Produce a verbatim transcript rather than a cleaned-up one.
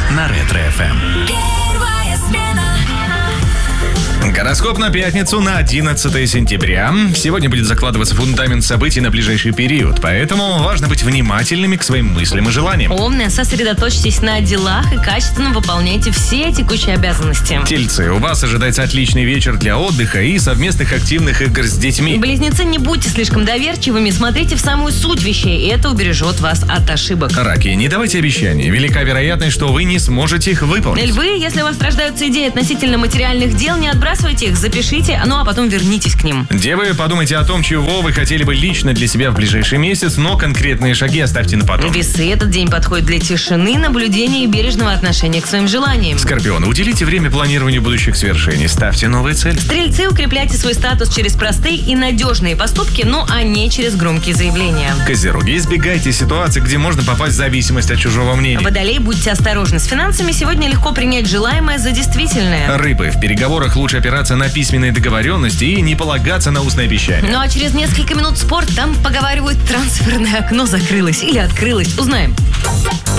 на Ретро-эф эм. Гороскоп на пятницу, на одиннадцатое сентября. Сегодня будет закладываться фундамент событий на ближайший период, поэтому важно быть внимательными к своим мыслям и желаниям. Умные, сосредоточьтесь на делах и качественно выполняйте все текущие обязанности. Тельцы, у вас ожидается отличный вечер для отдыха и совместных активных игр с детьми. Близнецы, не будьте слишком доверчивыми, смотрите в самую суть вещей, и это убережет вас от ошибок. Раки, не давайте обещаний, велика вероятность, что вы не сможете их выполнить. Львы, если у вас рождаются идеи относительно материальных дел, не отбрасывайте их, запишите, ну а потом вернитесь к ним. Девы, подумайте о том, чего вы хотели бы лично для себя в ближайший месяц, но конкретные шаги оставьте на потом. Весы, этот день подходит для тишины, наблюдения и бережного отношения к своим желаниям. Скорпионы, уделите время планированию будущих свершений, ставьте новые цели. Стрельцы, укрепляйте свой статус через простые и надежные поступки, ну а не через громкие заявления. Козероги, избегайте ситуаций, где можно попасть в зависимость от чужого мнения. Водолей, будьте осторожны с финансами, сегодня легко принять желаемое за действительное. Рыбы, в переговорах лучше опираться на письменные договоренности и не полагаться на устное обещание. Ну а через несколько минут спорт, там поговаривают, трансферное окно закрылось или открылось. Узнаем.